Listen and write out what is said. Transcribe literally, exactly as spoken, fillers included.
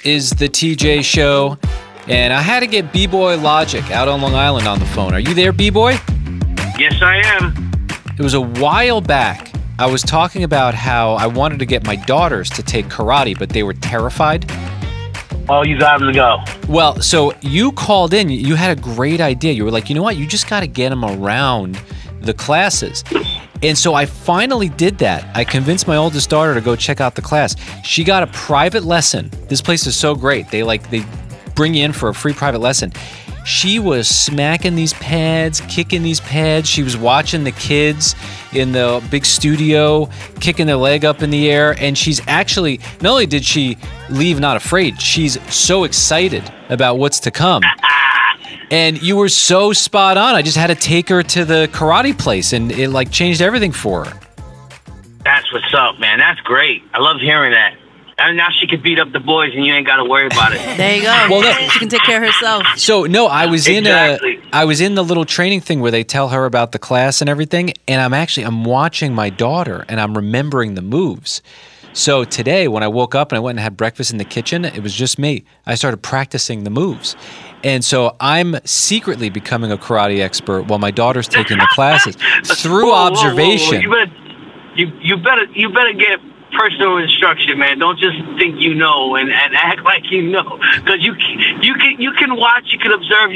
is the T J Show, and I had to get B-Boy Logic out on Long Island on the phone. Are you there, B-Boy? Yes, I am. It was a while back. I was talking about how I wanted to get my daughters to take karate, but they were terrified. Oh, you got them to go. Well, so you called in. You had a great idea. You were like, you know what? You just got to get them around the classes. And so I finally did that. I convinced my oldest daughter to go check out the class. She got a private lesson. This place is so great. They like they bring you in for a free private lesson. She was smacking these pads, kicking these pads. She was watching the kids in the big studio, kicking their leg up in the air. And she's actually, not only did she leave not afraid, she's so excited about what's to come. And you were so spot on. I just had to take her to the karate place, and it like changed everything for her. That's what's up, man. That's great. I love hearing that. And now she can beat up the boys, and you ain't got to worry about it. There you go. Well, no. She can take care of herself. So no, I was Exactly. in a, I was in the little training thing where they tell her about the class and everything, and I'm actually I'm watching my daughter and I'm remembering the moves. So today, when I woke up and I went and had breakfast in the kitchen, it was just me. I started practicing the moves, and so I'm secretly becoming a karate expert while my daughter's taking the classes through Whoa, whoa, whoa, whoa. observation. You better, you, you better, you better get personal instruction, man. Don't just think you know and, and act like you know, because you you can you can watch, you can observe.